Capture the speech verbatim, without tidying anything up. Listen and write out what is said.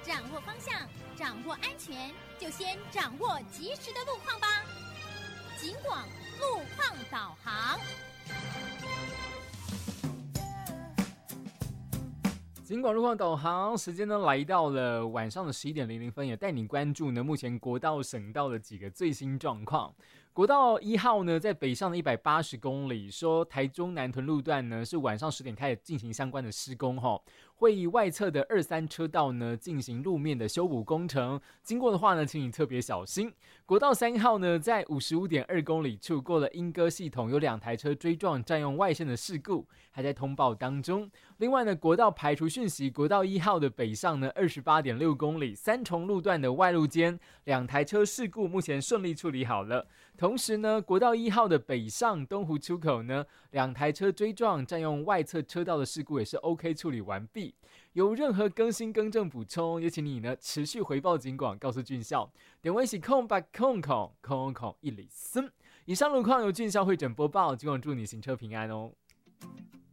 掌握方向，掌握安全，就先掌握及时的路况吧。警广路况导航。 警广路况导航时间呢来到了晚上的十一点零零分，也带你关注呢目前国道省道的几个最新状况。国道一号呢，在北上的一百八十公里，说台中南屯路段呢是晚上十点开始进行相关的施工哈，会以外侧的二三车道呢进行路面的修补工程，经过的话呢，请你特别小心。国道三号呢，在五十五点二公里处过了莺歌系统，有两台车追撞占用外线的事故，还在通报当中。另外呢，国道排除讯息，国道一号的北上呢，二十八点六公里，三重路段的外路间两台车事故目前顺利处理好了。同时呢，国道一号的北上东湖出口呢，两台车追撞占用外侧车道的事故也是 OK 处理完毕。有任何更新更正补充，也请你呢持续回报警广，告诉俊孝。点位是空八空空空空一里森。以上路况由俊孝会诊播报，警广祝你行车平安哦。